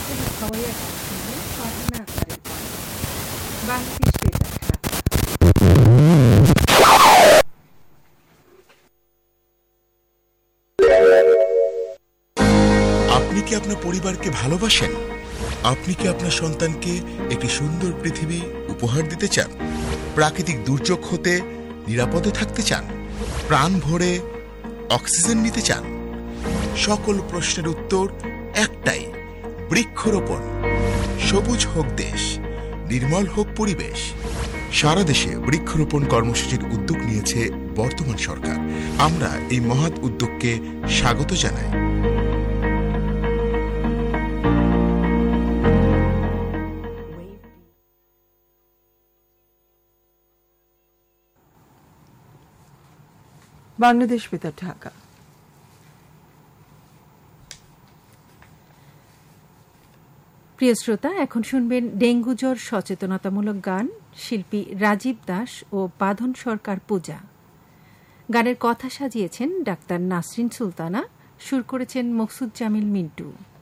সবাই এখন শুনবেন ফারহানা আক্তারের কণ্ঠ। বাংলাদেশ বেতার ঢাকা। আপনি কি আপনার পরিবারকে ভালোবাসেন? আপনি কি আপনার সন্তানকে একটি সুন্দর পৃথিবী উপহার দিতে চান? প্রাকৃতিক দুর্যোগ হতে নিরাপদে থাকতে চান? প্রাণ ভরে অক্সিজেন নিতে চান? সকল প্রশ্নের উত্তর একটাই, বৃক্ষরোপণ। সবুজ হোক দেশ, নির্মল হোক পরিবেশ। সারা দেশে বৃক্ষরোপণ কর্মসূচির উদ্যোগ নিয়েছে বর্তমান সরকার। আমরা এই মহৎ উদ্যোগকে স্বাগত জানাই। বাংলাদেশ বেতার ঢাকা। প্রিয় শ্রোতা, এখন শুনবেন ডেঙ্গু জ্বর সচেতনতামূলক গান, শিল্পী রাজীব দাস ও বাঁধন সরকার পূজা। গানের কথা সাজিয়েছেন ডাক্তার নাসরিন সুলতানা, সুর করেছেন মকসুদ জামিল মিন্টু।